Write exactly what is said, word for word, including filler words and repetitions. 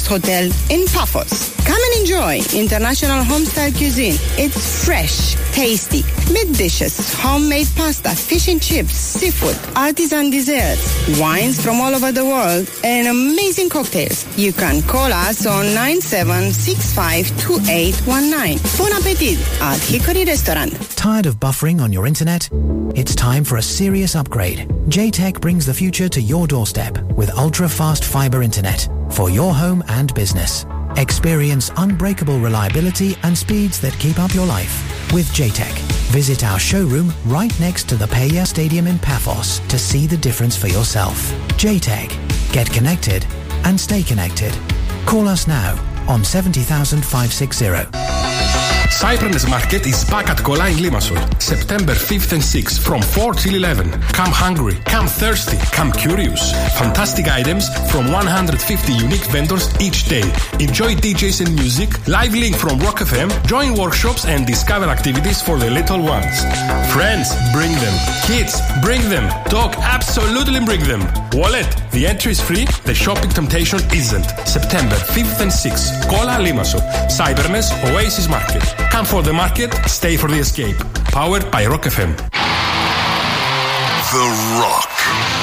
Hotel in Paphos. Come and enjoy international home-style cuisine. It's fresh, tasty, meat dishes, homemade pasta, fish and chips, seafood, artisan desserts, wines from all over the world, and amazing cocktails. You can call us on nine seven six five two eight one nine. Bon appetit at Hickory Restaurant. Tired of buffering on your internet? It's time for a serious upgrade. J TEC brings the future to your doorstep with ultra-fast fiber internet for your home and business. Experience unbreakable reliability and speeds that keep up your life with J TEC. Visit our showroom right next to the Peja Stadium in Paphos to see the difference for yourself. J TEC. Get connected and stay connected. Call us now on seven zero five six zero. Cyprus Market is back at Kola in Limassol, September fifth and sixth from four till eleven. Come hungry, come thirsty, come curious. Fantastic items from one hundred fifty unique vendors each day. Enjoy D Js and music, live link from Rock F M, join workshops and discover activities for the little ones. Friends, bring them. Kids, bring them. Dog, absolutely bring them. Wallet, the entry is free, the shopping temptation isn't. September fifth and sixth, Kola Limassol, Cybermes Oasis Market. Come for the market, stay for the escape. Powered by Rock F M. The Rock.